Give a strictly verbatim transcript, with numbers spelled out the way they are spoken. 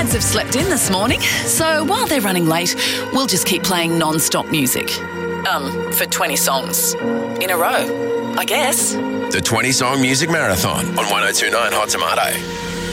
friends have slept in this morning, so while they're running late, we'll just keep playing non-stop music. Um, for twenty songs. In a row, I guess. The twenty Song Music Marathon on one oh two point nine Hot Tomato.